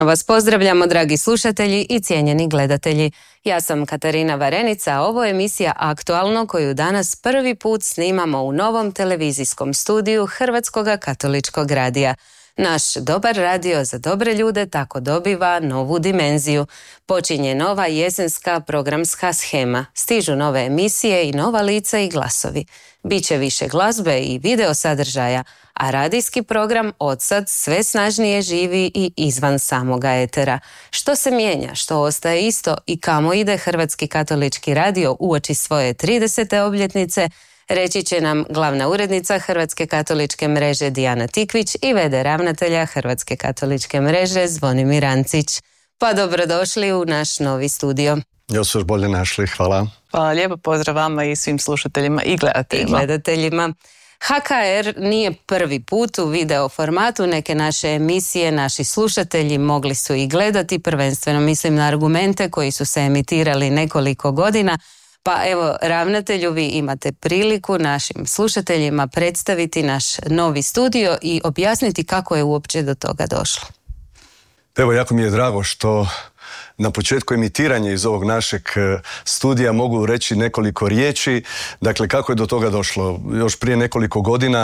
Vas pozdravljamo, dragi slušatelji i cijenjeni gledatelji. Ja sam Katarina Varenica, a ovo je emisija Aktualno koju danas prvi put snimamo u novom televizijskom studiju Hrvatskog katoličkog radija. Naš dobar radio za dobre ljude tako dobiva novu dimenziju. Počinje nova jesenska programska shema. Stižu nove emisije i nova lica i glasovi. Biće više glazbe i video sadržaja, a radijski program odsad sve snažnije živi i izvan samoga etera. Što se mijenja, što ostaje isto i kamo ide Hrvatski katolički radio uoči svoje 30. obljetnice, reći će nam glavna urednica Hrvatske katoličke mreže Dijana Tikvić i v.d. ravnatelja Hrvatske katoličke mreže Zvonimir Ancić. Pa dobrodošli u naš novi studio. Još su bolje našli, hvala. Hvala lijepo, pozdrav vama i svim slušateljima i gledateljima. HKR nije prvi put u video formatu, neke naše emisije, naši slušatelji mogli su i gledati, prvenstveno mislim na argumente koji su se emitirali nekoliko godina. Pa evo, ravnatelju, vi imate priliku našim slušateljima predstaviti naš novi studio i objasniti kako je uopće do toga došlo. Evo, jako mi je drago što na početku emitiranja iz ovog našeg studija mogu reći nekoliko riječi. Dakle, kako je do toga došlo? Još prije nekoliko godina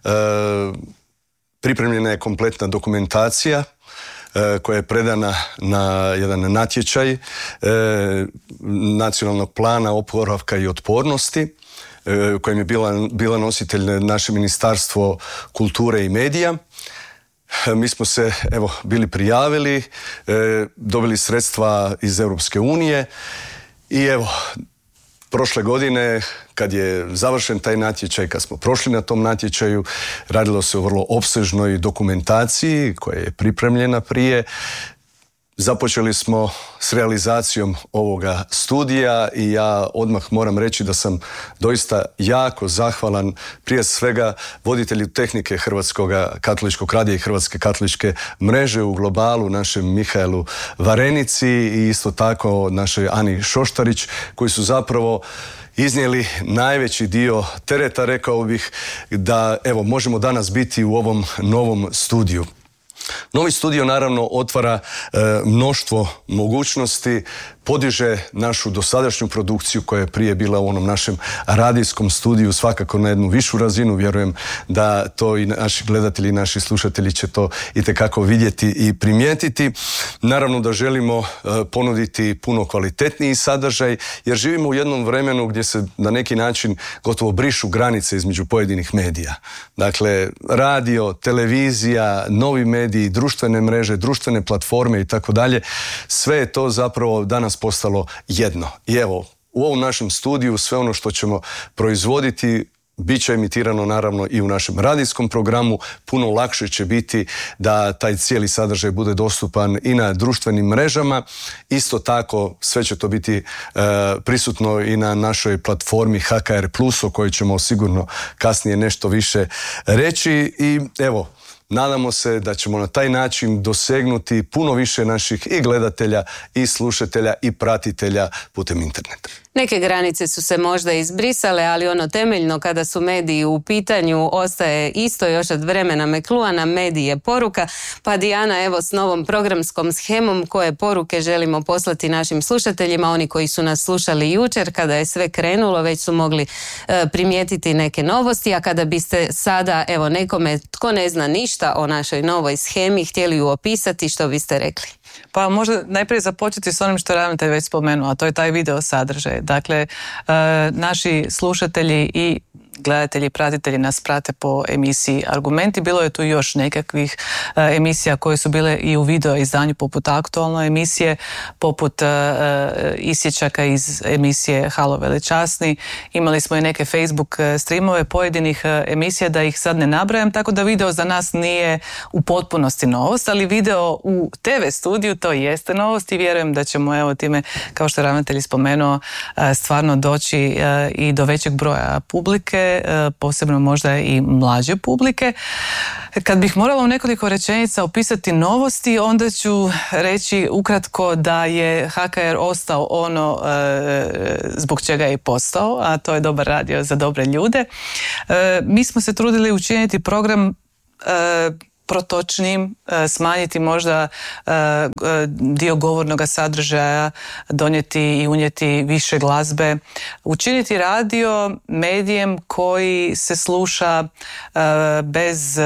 pripremljena je kompletna dokumentacija koja je predana na jedan natječaj Nacionalnog plana oporavka i otpornosti, kojem je bila nositelj naše Ministarstvo kulture i medija. Mi smo se bili prijavili, dobili sredstva iz Europske unije i prošle godine kad je završen taj natječaj, kad smo prošli na tom natječaju, radilo se o vrlo opsežnoj dokumentaciji koja je pripremljena prije. Započeli smo s realizacijom ovoga studija i ja odmah moram reći da sam doista jako zahvalan prije svega voditelju tehnike Hrvatskog katoličkog radija i Hrvatske katoličke mreže u globalu, našem Mihaelu Varenici i isto tako našoj Ani Šoštarić, koji su zapravo iznijeli najveći dio tereta, rekao bih, da možemo danas biti u ovom novom studiju. Novi studio naravno otvara mnoštvo mogućnosti, podiže našu dosadašnju produkciju koja je prije bila u onom našem radijskom studiju svakako na jednu višu razinu. Vjerujem da to i naši gledatelji i naši slušatelji će to itekako vidjeti i primijetiti. Naravno da želimo ponuditi puno kvalitetniji sadržaj jer živimo u jednom vremenu gdje se na neki način gotovo brišu granice između pojedinih medija. Dakle, radio, televizija, novi mediji, društvene mreže, društvene platforme i tako dalje, sve je to zapravo danas postalo jedno. I u ovom našem studiju sve ono što ćemo proizvoditi bit će emitirano naravno i u našem radijskom programu. Puno lakše će biti da taj cijeli sadržaj bude dostupan i na društvenim mrežama. Isto tako sve će to biti prisutno i na našoj platformi HKR Plus, o kojoj ćemo sigurno kasnije nešto više reći. I nadamo se da ćemo na taj način dosegnuti puno više naših i gledatelja i slušatelja i pratitelja putem interneta. Neke granice su se možda izbrisale, ali ono temeljno kada su mediji u pitanju ostaje isto još od vremena Mekluana, medij je poruka. Pa Dijana, s novom programskom shemom koje poruke želimo poslati našim slušateljima, oni koji su nas slušali jučer kada je sve krenulo, već su mogli primijetiti neke novosti, a kada biste sada, nekome tko ne zna ništa o našoj novoj shemi, htjeli ju opisati, što biste rekli? Pa možda najprije započeti s onim što je ravnatelj već spomenuo, a to je taj video sadržaj. Dakle, naši slušatelji i gledatelji, pratitelji nas prate po emisiji Argumenti. Bilo je tu još nekakvih emisija koje su bile i u video izdanju poput Aktualno emisije, poput isječaka iz emisije Halo Velečasni. Imali smo i neke Facebook streamove pojedinih emisija, da ih sad ne nabrajam, tako da video za nas nije u potpunosti novost, ali video u TV studiju to jeste novost i vjerujem da ćemo time, kao što je ravnatelj spomenuo, stvarno doći i do većeg broja publike, posebno možda i mlađe publike. Kad bih morala u nekoliko rečenica opisati novosti, onda ću reći ukratko da je HKR ostao ono zbog čega je i postao, a to je dobar radio za dobre ljude. Mi smo se trudili učiniti program protočnim, smanjiti možda dio govornog sadržaja, donijeti i unijeti više glazbe, učiniti radio medijem koji se sluša bez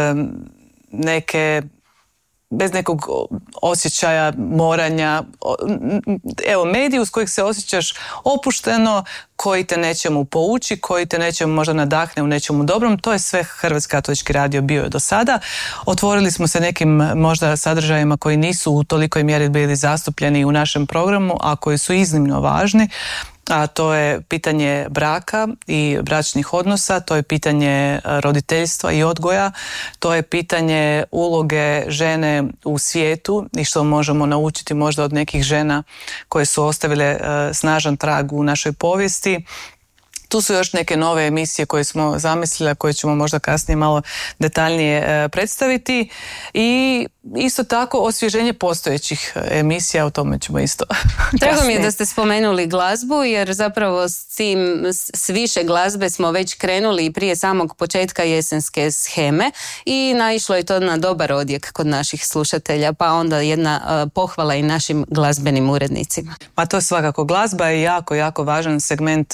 nekog osjećaja moranja. Evo, medij uz kojeg se osjećaš opušteno, koji te nečemu pouči, koji te nečemu možda nadahne u nečemu dobrom. To je sve Hrvatski katolički radio bio do sada. Otvorili smo se nekim možda sadržajima koji nisu u tolikoj mjeri bili zastupljeni u našem programu, a koji su iznimno važni. A to je pitanje braka i bračnih odnosa, to je pitanje roditeljstva i odgoja, to je pitanje uloge žene u svijetu i što možemo naučiti možda od nekih žena koje su ostavile snažan trag u našoj povijesti. Tu su još neke nove emisije koje smo zamislili, koje ćemo možda kasnije malo detaljnije predstaviti i isto tako osvježenje postojećih emisija, o tome ćemo isto kasnije. Drago mi je da ste spomenuli glazbu, jer zapravo s više glazbe smo već krenuli i prije samog početka jesenske sheme i naišlo je to na dobar odjek kod naših slušatelja, pa onda jedna pohvala i našim glazbenim urednicima. Pa to je svakako, glazba je jako, jako važan segment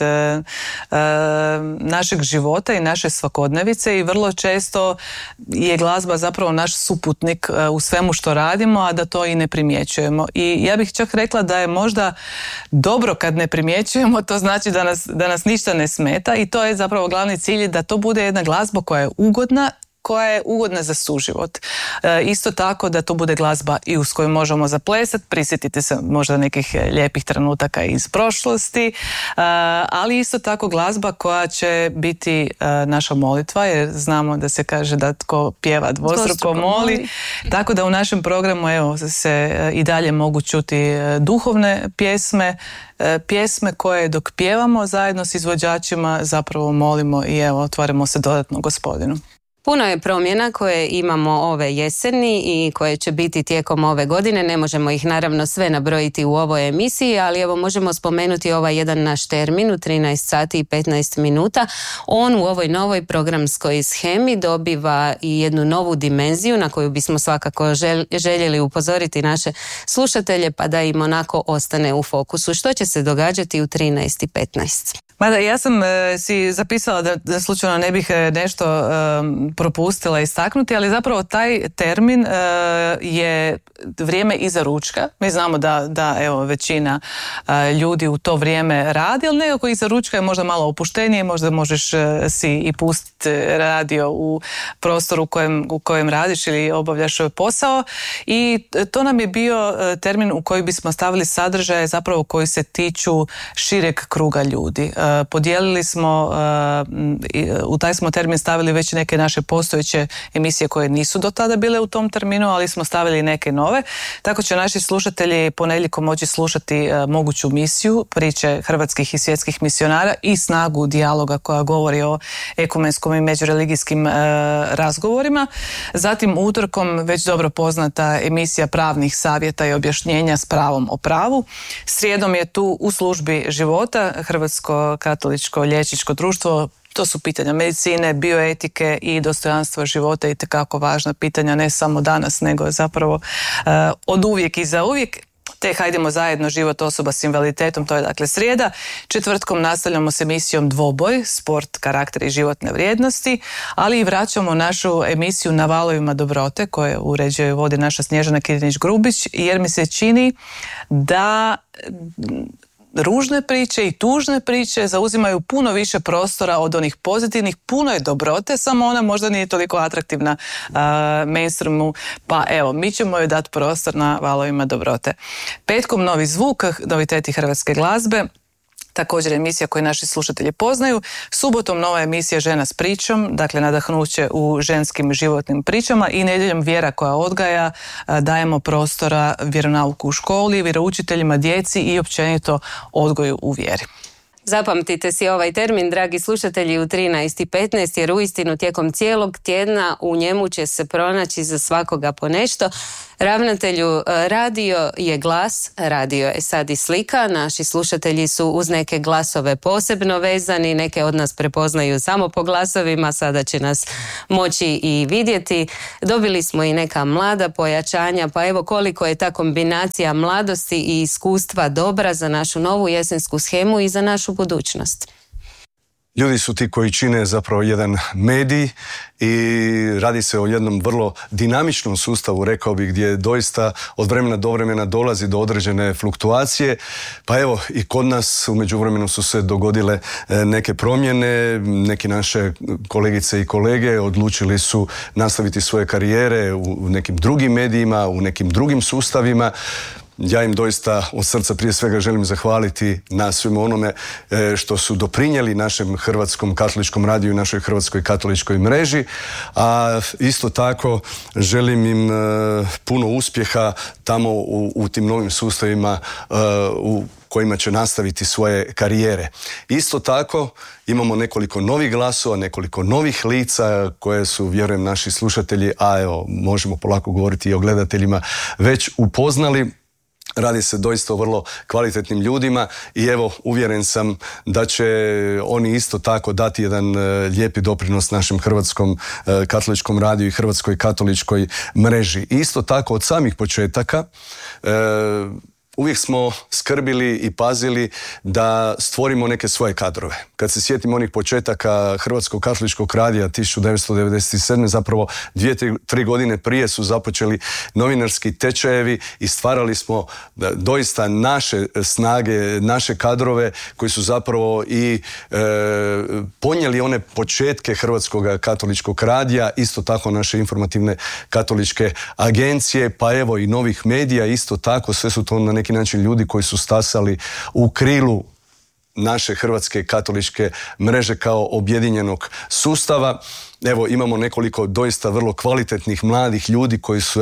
našeg života i naše svakodnevice i vrlo često je glazba zapravo naš suputnik u svemu što radimo, a da to i ne primjećujemo. I ja bih čak rekla da je možda dobro kad ne primjećujemo, to znači da nas ništa ne smeta i to je zapravo glavni cilj, da to bude jedna glazba koja je ugodna za suživot. Isto tako da to bude glazba i uz koju možemo zaplesati, prisjetite se možda nekih lijepih trenutaka iz prošlosti, ali isto tako glazba koja će biti naša molitva, jer znamo da se kaže da tko pjeva dvostruko moli. Tako da u našem programu se i dalje mogu čuti duhovne pjesme koje dok pjevamo zajedno s izvođačima zapravo molimo i otvaramo se dodatno Gospodinu. Puno je promjena koje imamo ove jeseni i koje će biti tijekom ove godine. Ne možemo ih naravno sve nabrojiti u ovoj emisiji, ali evo možemo spomenuti ovaj jedan naš termin u 13 sati i 15 minuta. On u ovoj novoj programskoj shemi dobiva i jednu novu dimenziju na koju bismo svakako željeli upozoriti naše slušatelje, pa da im onako ostane u fokusu. Što će se događati u 13 i 15? Mada ja sam si zapisala da slučajno ne bih nešto propustila istaknuti, ali zapravo taj termin je vrijeme iza ručka. Mi znamo da većina ljudi u to vrijeme radi, ali nekako iza ručka je možda malo opuštenije, možda možeš si i pustiti radio u prostoru u kojem radiš ili obavljaš posao i to nam je bio termin u koji bismo stavili sadržaje zapravo koji se tiču šireg kruga ljudi. Podijelili smo, u taj smo termin stavili već neke naše postojeće emisije koje nisu do tada bile u tom terminu, ali smo stavili neke nove. Tako će naši slušatelji ponedjeljkom moći slušati moguću misiju, priče hrvatskih i svjetskih misionara i snagu dijaloga koja govori o ekumenskom i međureligijskim razgovorima. Zatim utorkom već dobro poznata emisija pravnih savjeta i objašnjenja s pravom o pravu. Srijedom je tu U službi života Hrvatsko katoličko liječničko društvo. To su pitanja medicine, bioetike i dostojanstva života, i tekako važna pitanja, ne samo danas, nego zapravo od uvijek i za uvijek. Te Hajdemo zajedno, život osoba s invaliditetom, to je dakle srijeda. Četvrtkom nastavljamo s emisijom Dvoboj, sport, karakter i životne vrijednosti, ali i vraćamo našu emisiju Na valovima dobrote, koje uređuje i vodi naša Snježana Kirinić-Grubić, jer mi se čini da ružne priče i tužne priče zauzimaju puno više prostora od onih pozitivnih. Puno je dobrote, samo ona možda nije toliko atraktivna mainstreamu, pa evo, mi ćemo joj dati prostor Na valovima dobrote. Petkom Novi zvuk, noviteti hrvatske glazbe, također emisija koju naši slušatelji poznaju. Subotom nova emisija Žena s pričom, dakle nadahnuće u ženskim životnim pričama, i nedjeljom Vjera koja odgaja, dajemo prostora vjeronauku u školi, vjeroučiteljima, djeci i općenito odgoju u vjeri. Zapamtite si ovaj termin, dragi slušatelji, u 13:15, jer uistinu tijekom cijelog tjedna u njemu će se pronaći za svakoga po nešto. Ravnatelju, radio je glas, radio je sad i slika. Naši slušatelji su uz neke glasove posebno vezani, neke od nas prepoznaju samo po glasovima, sada će nas moći i vidjeti. Dobili smo i neka mlada pojačanja, pa evo koliko je ta kombinacija mladosti i iskustva dobra za našu novu jesensku shemu i za našu budućnost. Ljudi su ti koji čine zapravo jedan medij i radi se o jednom vrlo dinamičnom sustavu, rekao bih, gdje doista od vremena do vremena dolazi do određene fluktuacije. Pa evo, i kod nas u međuvremenu su se dogodile neke promjene, neki naše kolegice i kolege odlučili su nastaviti svoje karijere u nekim drugim medijima, u nekim drugim sustavima. Ja im doista od srca prije svega želim zahvaliti na svim onome što su doprinijeli našem Hrvatskom katoličkom radiju i našoj Hrvatskoj katoličkoj mreži, a isto tako želim im puno uspjeha tamo u tim novim sustavima u kojima će nastaviti svoje karijere. Isto tako imamo nekoliko novih glasova, nekoliko novih lica koje su, vjerujem, naši slušatelji, a evo možemo polako govoriti i o gledateljima, već upoznali. Radi se doista o vrlo kvalitetnim ljudima i evo, uvjeren sam da će oni isto tako dati jedan lijepi doprinos našem Hrvatskom katoličkom radiju i Hrvatskoj katoličkoj mreži. Isto tako od samih početaka uvijek smo skrbili i pazili da stvorimo neke svoje kadrove. Kad se sjetimo onih početaka Hrvatskog katoličkog radija 1997. zapravo 2-3 godine prije su započeli novinarski tečajevi i stvarali smo doista naše snage, naše kadrove koji su zapravo i ponijeli one početke Hrvatskog katoličkog radija, isto tako naše informativne katoličke agencije, pa evo i novih medija, isto tako, sve su to na neki način ljudi koji su stasali u krilu naše Hrvatske katoličke mreže kao objedinjenog sustava. Evo, imamo nekoliko doista vrlo kvalitetnih mladih ljudi koji su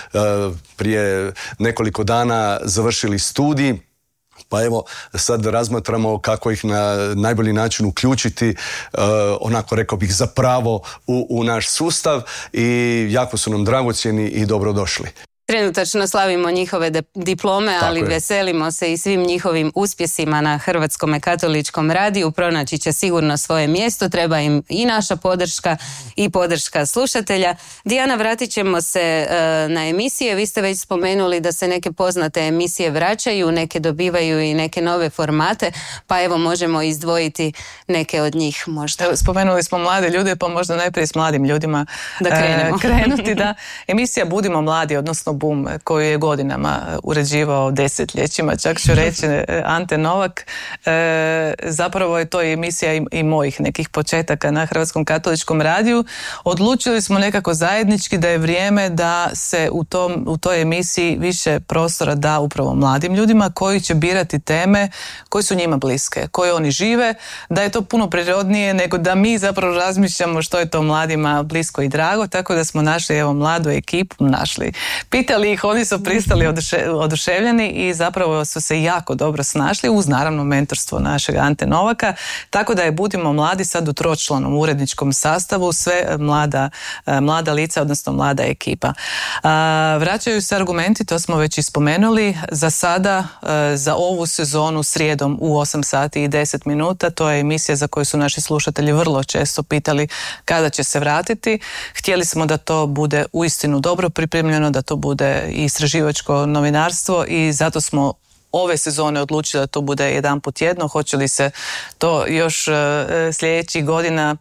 prije nekoliko dana završili studij. Pa evo, sad razmatramo kako ih na najbolji način uključiti, onako rekao bih, zapravo u naš sustav i jako su nam dragocjeni i dobrodošli. Trenutačno slavimo njihove diplome, ali veselimo se i svim njihovim uspjesima na Hrvatskom katoličkom radiju. Pronaći će sigurno svoje mjesto, treba im i naša podrška i podrška slušatelja. Dijana, vratit ćemo se na emisije. Vi ste već spomenuli da se neke poznate emisije vraćaju, neke dobivaju i neke nove formate, pa evo možemo izdvojiti neke od njih možda. Spomenuli smo mlade ljude, pa možda najprije s mladim ljudima da krenuti. Da. Emisija Budimo mladi, odnosno BUM, koju je godinama uređivao, desetljećima, čak ću reći, Ante Novak. Zapravo je to emisija i mojih nekih početaka na Hrvatskom katoličkom radiju. Odlučili smo nekako zajednički da je vrijeme da se u toj emisiji više prostora da upravo mladim ljudima koji će birati teme koje su njima bliske, koje oni žive, da je to puno prirodnije nego da mi zapravo razmišljamo što je to mladima blisko i drago, tako da smo našli mladu ekipu, pitali ih, oni su pristali oduševljeni i zapravo su se jako dobro snašli uz naravno mentorstvo našeg Ante Novaka, tako da je Budimo mladi sad u tročlanom uredničkom sastavu, sve mlada lica, odnosno mlada ekipa. Vraćaju se argumenti, to smo već i spomenuli, za sada, za ovu sezonu srijedom u 8 sati i 10 minuta, to je emisija za koju su naši slušatelji vrlo često pitali kada će se vratiti. Htjeli smo da to bude uistinu dobro pripremljeno, da to bude i istraživačko novinarstvo i zato smo ove sezone odlučili da to bude jedanput tjedno. Hoće li se to još sljedećih godina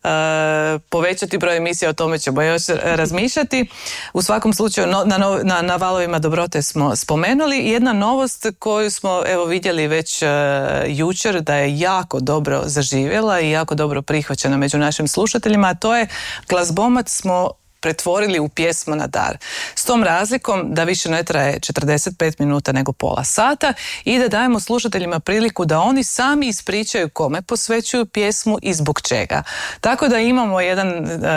povećati broj emisija, o tome ćemo još razmišljati. U svakom slučaju na valovima dobrote smo spomenuli. Jedna novost koju smo vidjeli već jučer da je jako dobro zaživjela i jako dobro prihvaćena među našim slušateljima, a to je glazbomat smo pretvorili u pjesma na dar. S tom razlikom da više ne traje 45 minuta nego pola sata i da dajemo slušateljima priliku da oni sami ispričaju kome posvećuju pjesmu i zbog čega. Tako da imamo jedan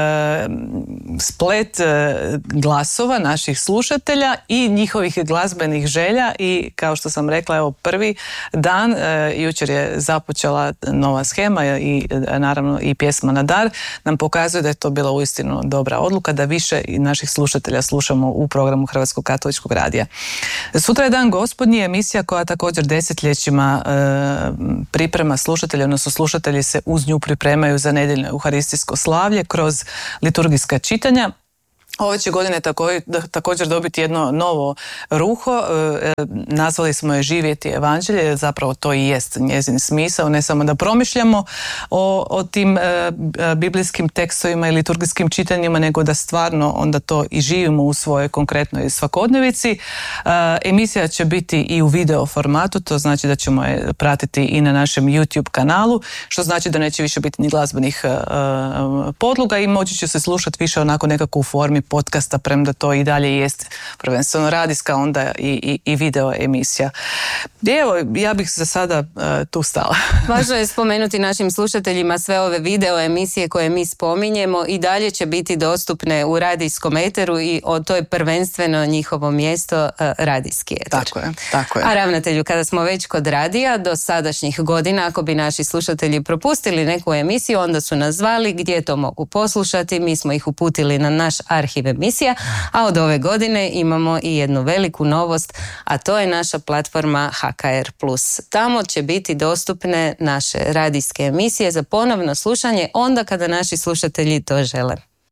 splet glasova naših slušatelja i njihovih glazbenih želja i kao što sam rekla, prvi dan, jučer je započela nova shema i naravno i pjesma na dar, nam pokazuje da je to bila uistinu dobra odluka, da više naših slušatelja slušamo u programu Hrvatskog katoličkog radija. Sutra je Dan Gospodnji, emisija koja također desetljećima priprema slušatelje, odnosno slušatelji se uz nju pripremaju za nedjeljno euharistijsko slavlje kroz liturgijska čitanja. Ove će godine također dobiti jedno novo ruho, nazvali smo je Živjeti evanđelje, zapravo to i jest njezin smisao, ne samo da promišljamo o tim biblijskim tekstovima i liturgijskim čitanjima, nego da stvarno onda to i živimo u svojoj konkretnoj svakodnevici. Emisija će biti i u video formatu, to znači da ćemo je pratiti i na našem YouTube kanalu, što znači da neće više biti ni glazbenih podloga i moći će se slušati više onako nekako u formi podcasta, premda to i dalje jest prvenstveno radijska, onda i video emisija. Evo, ja bih za sada tu stala. Važno je spomenuti našim slušateljima sve ove video emisije koje mi spominjemo i dalje će biti dostupne u radijskom eteru i to je prvenstveno njihovo mjesto, radijski eter. Tako je. A ravnatelju, kada smo već kod radija, do sadašnjih godina, ako bi naši slušatelji propustili neku emisiju, onda su nas zvali gdje to mogu poslušati. Mi smo ih uputili na naš arhiv emisija, a od ove godine imamo i jednu veliku novost, a to je naša platforma HKR+. Tamo će biti dostupne naše radijske emisije za ponovno slušanje onda kada naši slušatelji to žele.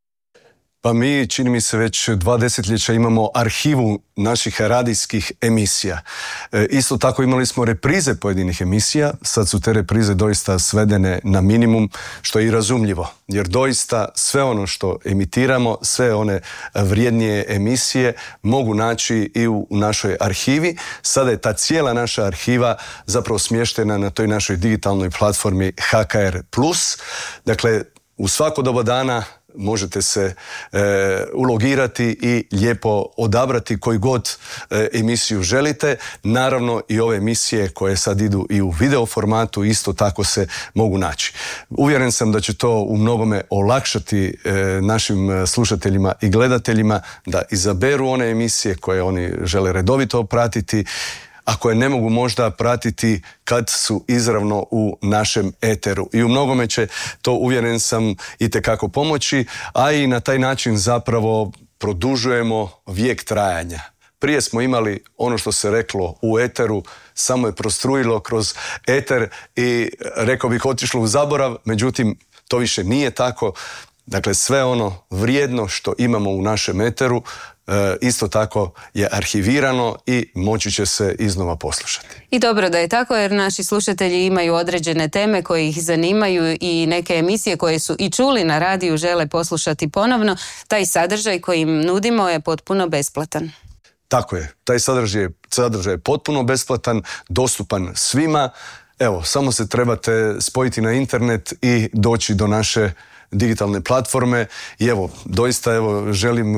Pa mi, čini mi se, već 2 desetljeća imamo arhivu naših radijskih emisija. Isto tako imali smo reprize pojedinih emisija, sad su te reprize doista svedene na minimum, što je i razumljivo, jer doista sve ono što emitiramo, sve one vrijednije emisije mogu naći i u našoj arhivi. Sada je ta cijela naša arhiva zapravo smještena na toj našoj digitalnoj platformi HKR+. Dakle, u svako doba dana možete se ulogirati i lijepo odabrati koju god emisiju želite. Naravno i ove emisije koje sad idu i u video formatu isto tako se mogu naći. Uvjeren sam da će to u mnogome olakšati našim slušateljima i gledateljima da izaberu one emisije koje oni žele redovito pratiti, a koje ne mogu možda pratiti kad su izravno u našem eteru. I u mnogome će to, uvjeren sam, itekako pomoći, a i na taj način zapravo produžujemo vijek trajanja. Prije smo imali ono što se reklo u eteru, samo je prostrujilo kroz eter i rekao bih otišlo u zaborav, međutim to više nije tako. Dakle, sve ono vrijedno što imamo u našem eteru isto tako je arhivirano i moći će se iznova poslušati. I dobro da je tako, jer naši slušatelji imaju određene teme koje ih zanimaju i neke emisije koje su i čuli na radiju žele poslušati ponovno. Taj sadržaj koji im nudimo je potpuno besplatan. Tako je, taj sadržaj je potpuno besplatan, dostupan svima. Evo, samo se trebate spojiti na internet i doći do naše digitalne platforme i evo, doista želim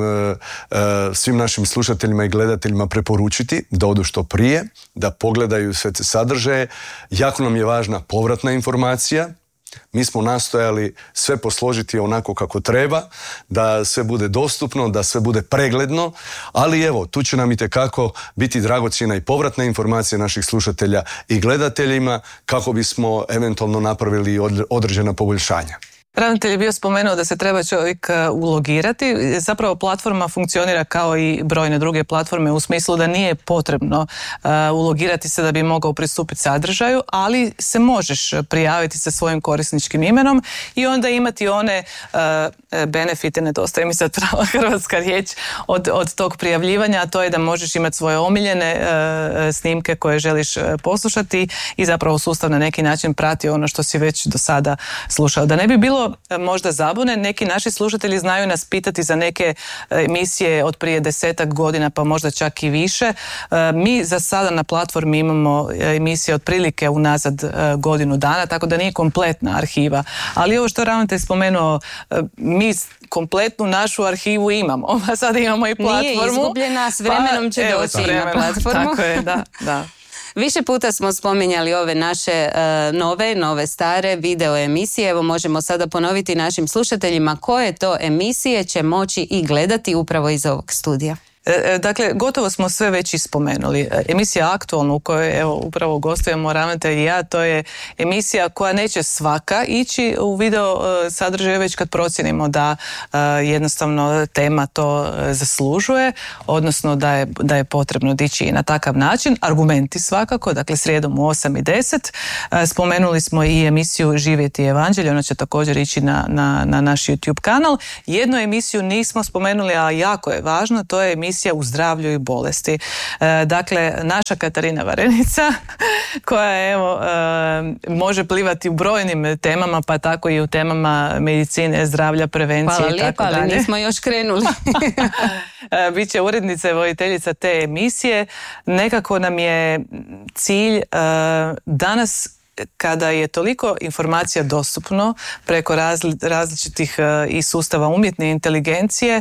svim našim slušateljima i gledateljima preporučiti da odu što prije, da pogledaju sve te sadržaje. Jako nam je važna povratna informacija. Mi smo nastojali sve posložiti onako kako treba, da sve bude dostupno, da sve bude pregledno, ali evo, tu će nam itekako biti dragocjena i povratna informacija naših slušatelja i gledateljima kako bismo eventualno napravili određena poboljšanja. Ravnatelj je bio spomenuo da se treba čovjek ulogirati. Zapravo platforma funkcionira kao i brojne druge platforme u smislu da nije potrebno ulogirati se da bi mogao pristupiti sadržaju, ali se možeš prijaviti sa svojim korisničkim imenom i onda imati one benefite, nedostaje mi sad prava hrvatska riječ, od tog prijavljivanja, a to je da možeš imati svoje omiljene snimke koje želiš poslušati i zapravo sustav na neki način prati ono što si već do sada slušao. Da ne bi bilo možda zabune, neki naši slušatelji znaju nas pitati za neke emisije od prije 10-ak godina, pa možda čak i više. Mi za sada na platformi imamo emisije otprilike unazad godinu dana, tako da nije kompletna arhiva. Ali ovo što ravnatelj spomenuo, mi kompletnu našu arhivu imamo, a sada imamo i platformu. Nije izgubljena, s vremenom će doći na platformu. Tako je, da. Više puta smo spominjali ove naše nove stare video emisije. Evo, možemo sada ponoviti našim slušateljima koje to emisije će moći i gledati upravo iz ovog studija. Dakle, gotovo smo sve već ispomenuli. Emisija Aktualno u kojoj evo, upravo gostujemo ravnatelj i ja, to je emisija koja neće svaka ići u video sadržaj već kad procijenimo da jednostavno tema to zaslužuje, odnosno da je potrebno dići i na takav način. Argumenti svakako, dakle srijedom u 8 i 10. Spomenuli smo i emisiju Živjeti evanđelje, ona će također ići na naš YouTube kanal. Jednu emisiju nismo spomenuli, a jako je važno, to je emisija U zdravlju i bolesti. Dakle, naša Katarina Varenica, koja evo, može plivati u brojnim temama, pa tako i u temama medicine, zdravlja, prevencije. Hvala lijepa, ali nismo još krenuli. Biće urednica i voditeljica te emisije. Nekako nam je cilj danas, kada je toliko informacija dostupno preko različitih i sustava umjetne inteligencije,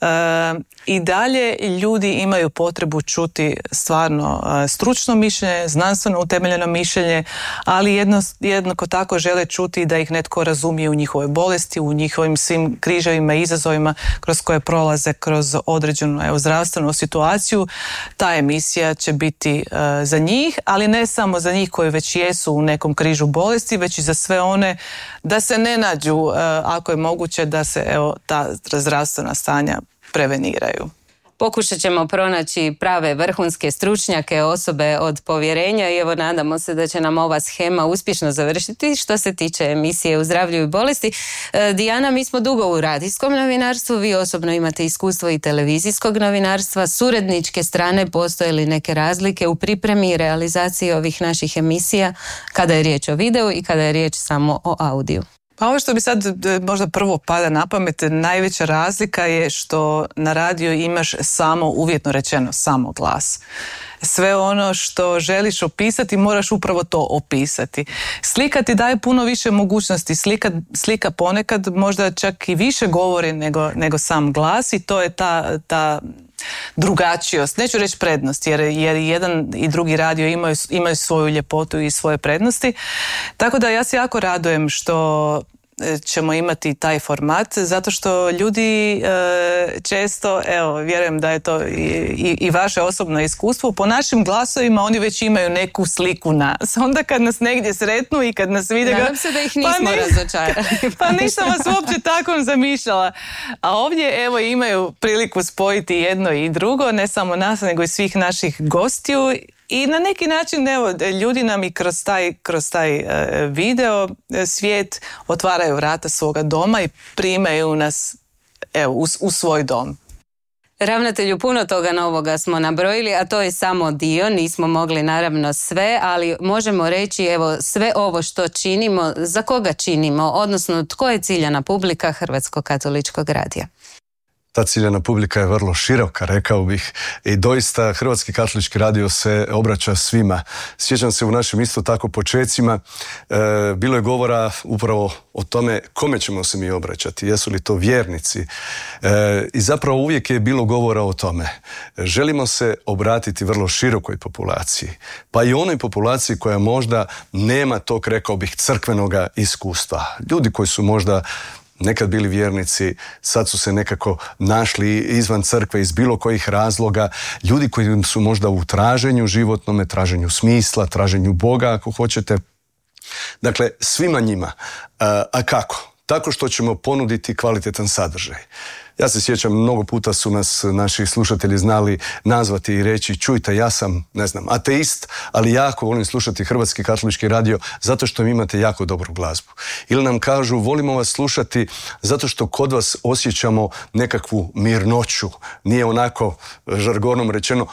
i dalje ljudi imaju potrebu čuti stvarno stručno mišljenje, znanstveno utemeljeno mišljenje, ali jednako tako žele čuti da ih netko razumije u njihovoj bolesti, u njihovim svim križevima i izazovima kroz koje prolaze kroz određenu zdravstvenu situaciju. Ta emisija će biti za njih, ali ne samo za njih koji već jesu u nekom križu bolesti, već i za sve one da se ne nađu, ako je moguće, da se ta zdravstvena stanja preveniraju. Pokušat ćemo pronaći prave vrhunske stručnjake, osobe od povjerenja i evo nadamo se da će nam ova shema uspješno završiti što se tiče emisije U zdravlju i bolesti. Dijana, mi smo dugo u radijskom novinarstvu, vi osobno imate iskustvo i televizijskog novinarstva. S uredničke strane postoje li neke razlike u pripremi i realizaciji ovih naših emisija kada je riječ o videu i kada je riječ samo o audiju? Pa ovo što bi sad možda prvo pada na pamet, najveća razlika je što na radiju imaš samo, uvjetno rečeno, samo glas. Sve ono što želiš opisati moraš upravo to opisati. Slika ti daje puno više mogućnosti, slika ponekad možda čak i više govori nego sam glas i to je ta drugačijost, neću reći prednost, jer jedan i drugi radio imaju svoju ljepotu i svoje prednosti. Tako da ja se jako radujem što ćemo imati taj format, zato što ljudi često, vjerujem da je to i vaše osobno iskustvo, po našim glasovima oni već imaju neku sliku nas. Onda kad nas negdje sretnu i kad nas vide... Nadam se da ih nismo razočarali. Pa nisam vas uopće tako zamišljala. A ovdje imaju priliku spojiti jedno i drugo, ne samo nas, nego i svih naših gostiju. I na neki način, ljudi nam i kroz taj video svijet otvaraju vrata svoga doma i primaju nas u svoj dom. Ravnatelju, puno toga novoga smo nabrojili, a to je samo dio, nismo mogli naravno sve, ali možemo reći sve ovo što činimo, za koga činimo, odnosno tko je ciljana publika Hrvatskog katoličkog radija? Ta ciljana publika je vrlo široka, rekao bih, i doista Hrvatski katolički radio se obraća svima. Sjećam se u našim isto tako počecima, bilo je govora upravo o tome kome ćemo se mi obraćati, jesu li to vjernici. I zapravo uvijek je bilo govora o tome. Želimo se obratiti vrlo širokoj populaciji, pa i onoj populaciji koja možda nema tog, rekao bih, crkvenoga iskustva. Ljudi koji su možda nekad bili vjernici, sad su se nekako našli izvan crkve iz bilo kojih razloga, ljudi koji su možda u traženju životnome, traženju smisla, traženju Boga ako hoćete. Dakle, svima njima. A kako? Tako što ćemo ponuditi kvalitetan sadržaj. Ja se sjećam, mnogo puta su nas naši slušatelji znali nazvati i reći: čujte, ja sam, ateist, ali jako volim slušati Hrvatski katolički radio zato što imate jako dobru glazbu. Ili nam kažu: volimo vas slušati zato što kod vas osjećamo nekakvu mirnoću. Nije onako, žargonom rečeno,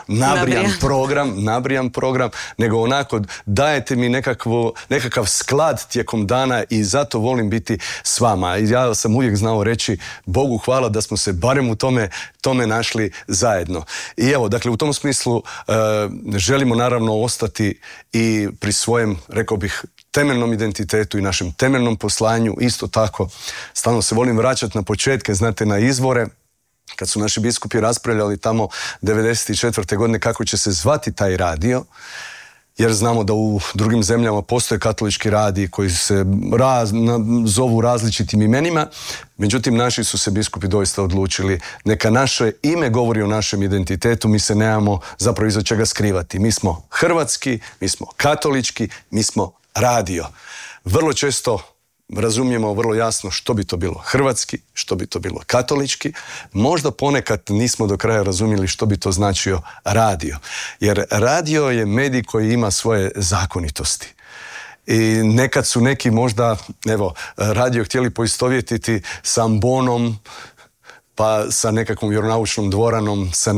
nabrijan program, nego onako dajete mi nekakav sklad tijekom dana i zato volim biti s vama. I ja sam uvijek znao reći: Bogu hvala da smo se barem u tome našli zajedno. I evo, dakle, u tom smislu želimo naravno ostati i pri svojem, rekao bih, temeljnom identitetu i našem temeljnom poslanju. Isto tako, stalno se volim vraćati na početke, na izvore. Kad su naši biskupi raspravljali tamo 1994. godine kako će se zvati taj radio, jer znamo da u drugim zemljama postoje katolički radiji koji se zovu različitim imenima. Međutim, naši su se biskupi doista odlučili, neka naše ime govori o našem identitetu, mi se nemamo zapravo iza čega skrivati. Mi smo hrvatski, mi smo katolički, mi smo radio. Vrlo često razumijemo vrlo jasno što bi to bilo hrvatski, što bi to bilo katolički. Možda ponekad nismo do kraja razumjeli što bi to značio radio. Jer radio je medij koji ima svoje zakonitosti. I nekad su neki možda, radio htjeli poistovjetiti sa ambonom, pa sa nekakvom vjeronaučnom dvoranom, sa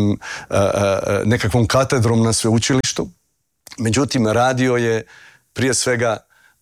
nekakvom katedrom na sveučilištu. Međutim, radio je prije svega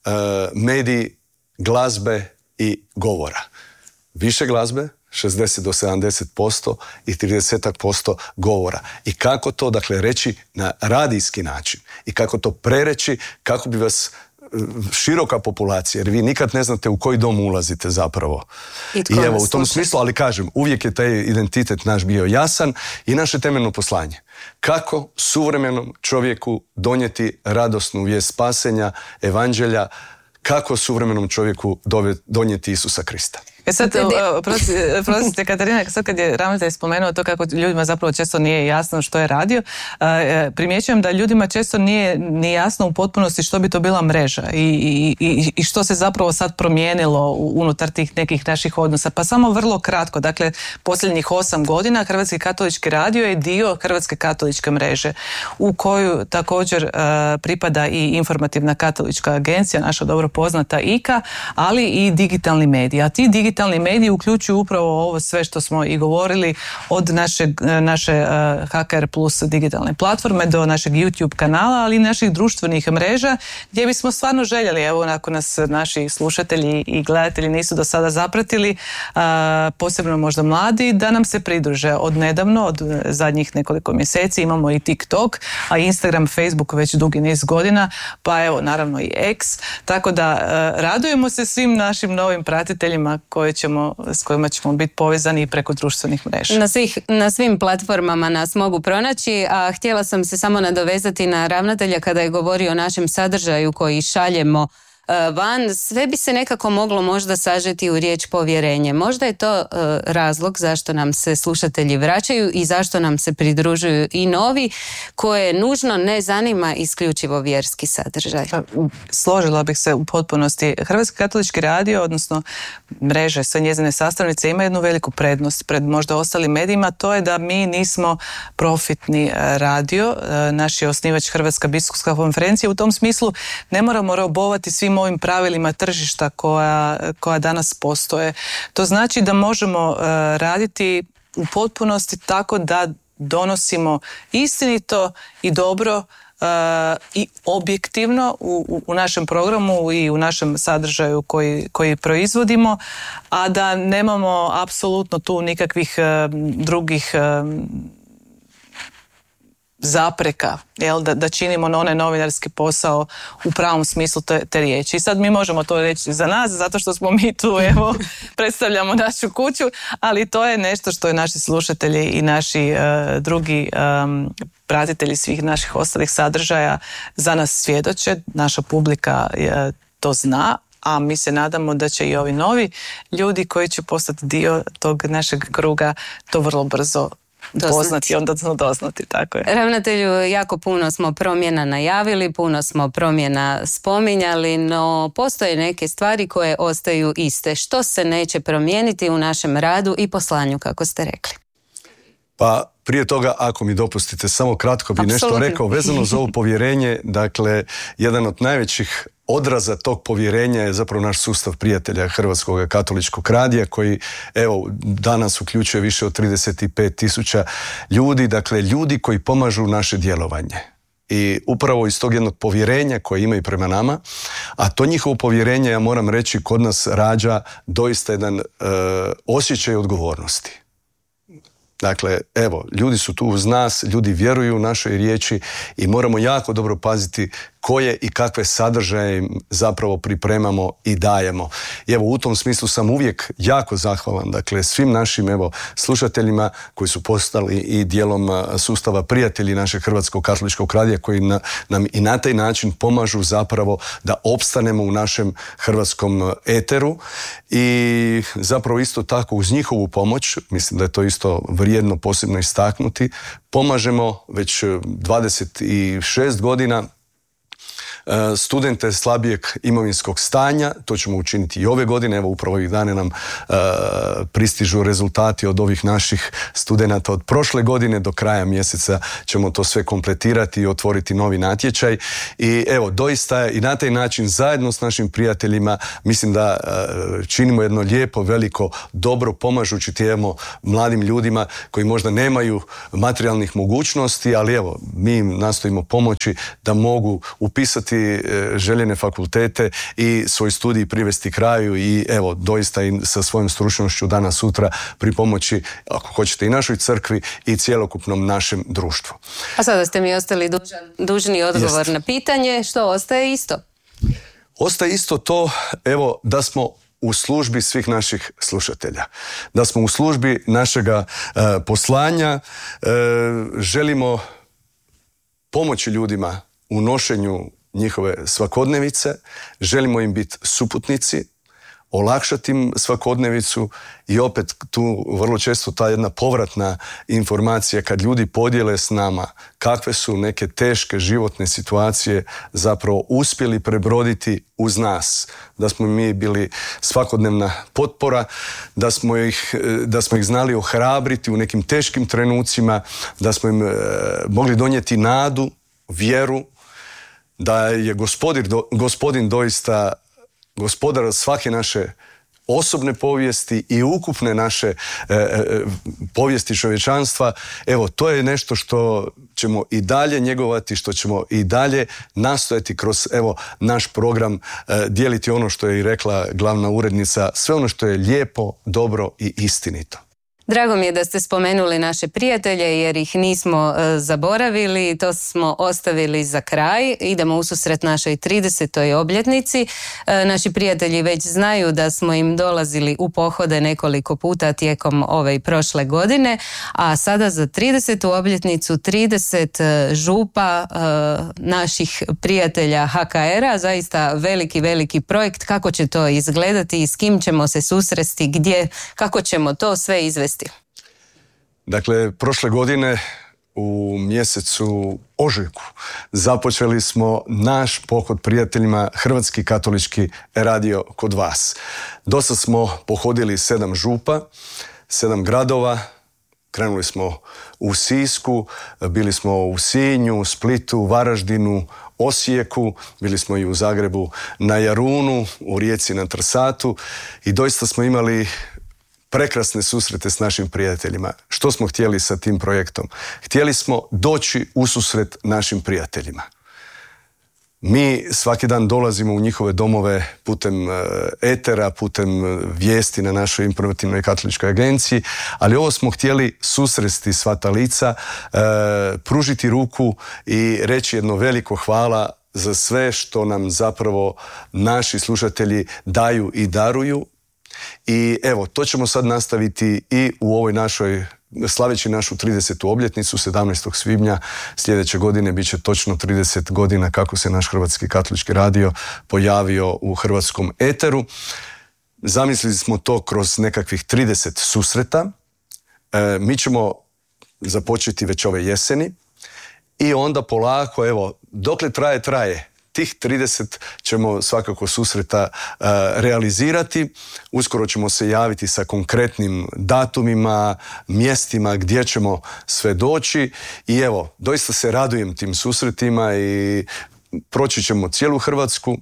medij glazbe i govora. Više glazbe, 60 do 70% i 30% govora. I kako to, dakle, reći na radijski način i kako to prereći, kako bi vas široka populacija, jer vi nikad ne znate u koji dom ulazite zapravo. I evo, u tom smislu, ali kažem, uvijek je taj identitet naš bio jasan i naše temeljno poslanje. Kako suvremenom čovjeku donijeti radosnu vijest spasenja, evanđelja, kako suvremenom čovjeku donijeti Isusa Krista. Sad, prostite Katarina, sad kad je ravnatelj spomenuo to kako ljudima zapravo često nije jasno što je radio, primjećujem da ljudima često nije jasno u potpunosti što bi to bila mreža i što se zapravo sad promijenilo unutar tih nekih naših odnosa. Pa samo vrlo kratko, dakle, posljednjih 8 godina Hrvatski katolički radio je dio Hrvatske katoličke mreže u koju također pripada i informativna katolička agencija, naša dobro poznata IKA, ali i digitalni mediji. A ti digitalni mediji uključuju upravo ovo sve što smo i govorili, od naše HKR Plus digitalne platforme do našeg YouTube kanala, ali i naših društvenih mreža, gdje bismo stvarno željeli, evo, ako nas naši slušatelji i gledatelji nisu do sada zapratili, posebno možda mladi, da nam se pridruže. Od nedavno, od zadnjih nekoliko mjeseci imamo i TikTok, a Instagram, Facebook već dugi niz godina, pa evo, naravno i X, tako da radujemo se svim našim novim pratiteljima s kojima ćemo biti povezani i preko društvenih mreža. Na svim platformama nas mogu pronaći, a htjela sam se samo nadovezati na ravnatelja kada je govorio o našem sadržaju koji šaljemo van. Sve bi se nekako moglo možda sažeti u riječ povjerenje. Možda je to razlog zašto nam se slušatelji vraćaju i zašto nam se pridružuju i novi, koje nužno ne zanima isključivo vjerski sadržaj. Složila bih se u potpunosti. Hrvatski katolički radio, odnosno mreže, sve njezine sastavnice, ima jednu veliku prednost pred možda ostalim medijima, to je da mi nismo profitni radio. Naš je osnivač Hrvatska biskupska konferencija. U tom smislu ne moramo robovati svim ovim pravilima tržišta koja danas postoje. To znači da možemo raditi u potpunosti tako da donosimo istinito i dobro i objektivno u našem programu i u našem sadržaju koji proizvodimo, a da nemamo apsolutno tu nikakvih drugih zapreka, da činimo onaj novinarski posao u pravom smislu te riječi. I sad mi možemo to reći za nas, zato što smo mi tu, evo, predstavljamo našu kuću, ali to je nešto što je naši slušatelji i naši drugi pratitelji svih naših ostalih sadržaja za nas svjedoče. Naša publika to zna, a mi se nadamo da će i ovi novi ljudi koji će postati dio tog našeg kruga to vrlo brzo poznati, onda doznati, tako je. Ravnatelju, jako puno smo promjena najavili, puno smo promjena spominjali, no postoje neke stvari koje ostaju iste. Što se neće promijeniti u našem radu i poslanju, kako ste rekli? Pa prije toga, ako mi dopustite, samo kratko bi nešto rekao vezano za ovo povjerenje. Dakle, jedan od najvećih odraza tog povjerenja je zapravo naš sustav prijatelja Hrvatskog katoličkog radija, koji, evo, danas uključuje više od 35.000 ljudi, dakle ljudi koji pomažu naše djelovanje. I upravo iz tog jednog povjerenja koje imaju prema nama, a to njihovo povjerenje, ja moram reći, kod nas rađa doista jedan osjećaj odgovornosti. Dakle, evo, ljudi su tu uz nas, ljudi vjeruju u našoj riječi i moramo jako dobro paziti koje i kakve sadržaje im zapravo pripremamo i dajemo. I evo, u tom smislu sam uvijek jako zahvalan, dakle, svim našim slušateljima koji su postali i dijelom sustava prijatelji našeg Hrvatskog katoličkog radija, koji nam i na taj način pomažu zapravo da opstanemo u našem hrvatskom eteru. I zapravo isto tako uz njihovu pomoć, mislim da je to isto vrijedno posebno istaknuti, pomažemo već 26 godina studente slabijeg imovinskog stanja. To ćemo učiniti i ove godine. Evo, upravo ovih dana nam pristižu rezultati od ovih naših studenata od prošle godine. Do kraja mjeseca ćemo to sve kompletirati i otvoriti novi natječaj. I evo, doista i na taj način zajedno s našim prijateljima mislim da činimo jedno lijepo, veliko dobro, pomažući tijemo mladim ljudima koji možda nemaju materijalnih mogućnosti, ali evo, mi im nastojimo pomoći da mogu upisati željene fakultete i svoj studij privesti kraju i evo, doista i sa svojom stručnošću danas sutra pripomoći, ako hoćete, i našoj crkvi i cjelokupnom našem društvu. A sada ste mi ostali dužni odgovor na pitanje. Što ostaje isto? Ostaje isto to, evo, da smo u službi svih naših slušatelja. Da smo u službi našega poslanja. Želimo pomoći ljudima u nošenju njihove svakodnevice, želimo im biti suputnici, olakšati im svakodnevicu i opet tu vrlo često ta jedna povratna informacija kad ljudi podijele s nama kakve su neke teške životne situacije zapravo uspjeli prebroditi uz nas, da smo mi bili svakodnevna potpora, da smo ih znali ohrabriti u nekim teškim trenucima, da smo im mogli donijeti nadu, vjeru, da je gospodin doista gospodar svake naše osobne povijesti i ukupne naše povijesti čovječanstva. Evo, to je nešto što ćemo i dalje njegovati, što ćemo i dalje nastojati kroz naš program dijeliti ono što je i rekla glavna urednica, sve ono što je lijepo, dobro i istinito. Drago mi je da ste spomenuli naše prijatelje jer ih nismo zaboravili, to smo ostavili za kraj. Idemo ususret našoj 30. obljetnici. Naši prijatelji već znaju da smo im dolazili u pohode nekoliko puta tijekom ove i prošle godine, a sada za 30. obljetnicu 30 župa naših prijatelja HKR-a, zaista veliki projekt. Kako će to izgledati i s kim ćemo se susresti, gdje, kako ćemo to sve izvesti? Dakle, prošle godine u mjesecu ožujku započeli smo naš pohod prijateljima Hrvatski katolički radio kod vas. Dosad smo pohodili 7 župa, 7 gradova. Krenuli smo u Sisku, bili smo u Sinju, Splitu, Varaždinu, Osijeku, bili smo i u Zagrebu na Jarunu, u Rijeci na Trsatu i doista smo imali prekrasne susrete s našim prijateljima. Što smo htjeli sa tim projektom? Htjeli smo doći ususret našim prijateljima. Mi svaki dan dolazimo u njihove domove putem etera, putem vijesti na našoj informativnoj katoličkoj agenciji, ali ovo smo htjeli susresti sva ta lica, pružiti ruku i reći jedno veliko hvala za sve što nam zapravo naši slušatelji daju i daruju. I evo, to ćemo sad nastaviti i u ovoj našoj, slaveći našu 30. obljetnicu, 17. svibnja sljedeće godine bit će točno 30 godina kako se naš Hrvatski katolički radio pojavio u hrvatskom eteru. Zamislili smo to kroz nekakvih 30 susreta. Mi ćemo započeti već ove jeseni i onda polako, evo, dokle traje. Tih 30 ćemo svakako susreta realizirati. Uskoro ćemo se javiti sa konkretnim datumima, mjestima gdje ćemo sve doći. I evo, doista se radujem tim susretima i proći ćemo cijelu Hrvatsku.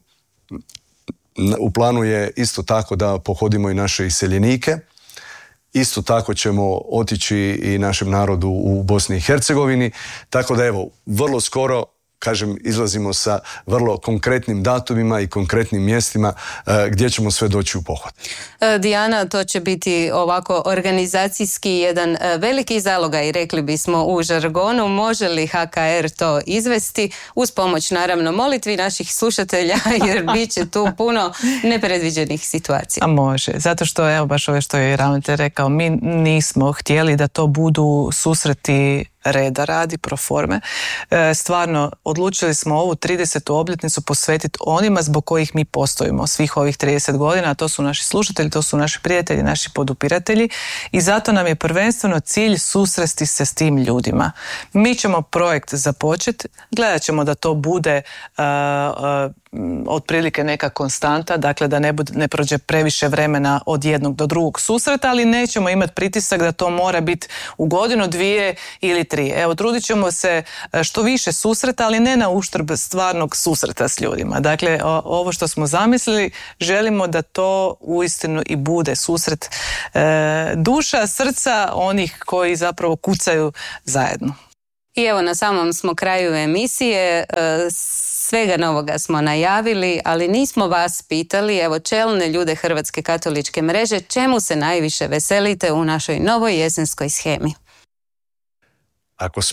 U planu je isto tako da pohodimo i naše iseljenike. Isto tako ćemo otići i našem narodu u Bosni i Hercegovini. Tako da evo, vrlo skoro kažem, izlazimo sa vrlo konkretnim datumima i konkretnim mjestima gdje ćemo sve doći u pohod. Dijana, to će biti ovako organizacijski jedan veliki zalogaj, rekli bismo u žargonu. Može li HKR to izvesti uz pomoć, naravno, molitvi naših slušatelja, jer bit će tu puno nepredviđenih situacija? A može, zato što, evo baš ovo što je ravnatelj rekao, mi nismo htjeli da to budu susreti reda radi, pro forme. Stvarno, odlučili smo ovu 30. obljetnicu posvetiti onima zbog kojih mi postojimo svih ovih 30 godina, a to su naši slušatelji, to su naši prijatelji, naši podupiratelji, i zato nam je prvenstveno cilj susresti se s tim ljudima. Mi ćemo projekt započeti, gledat ćemo da to bude otprilike neka konstanta, dakle da ne prođe previše vremena od jednog do drugog susreta, ali nećemo imati pritisak da to mora biti u godinu, 2 ili 3. Evo, trudit ćemo se što više susreta, ali ne na uštrb stvarnog susreta s ljudima. Dakle, ovo što smo zamislili, želimo da to uistinu i bude susret duša, srca onih koji zapravo kucaju zajedno. I evo, na samom smo kraju emisije. Svega novoga smo najavili, ali nismo vas pitali, evo, čelne ljude Hrvatske katoličke mreže, čemu se najviše veselite u našoj novoj jesenskoj shemi? Ako